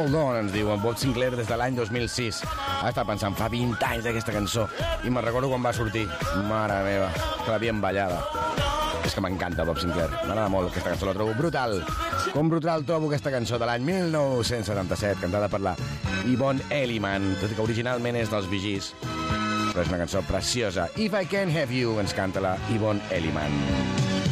Hold On, ens diu en Bob Sinclair des de l'any 2006. Està pensant, fa 20 anys d'aquesta cançó, i me'n recordo quan va sortir. Mare meva, que l'havien ballada. És que m'encanta Bob Sinclair, m'agrada molt aquesta cançó, la trobo brutal. Com brutal trobo aquesta cançó de l'any 1977, cantada per la Yvonne Elliman, tot i que originalment és dels Bee Gees, però és una cançó preciosa. If I Can't Have You, ens canta la Yvonne Elliman.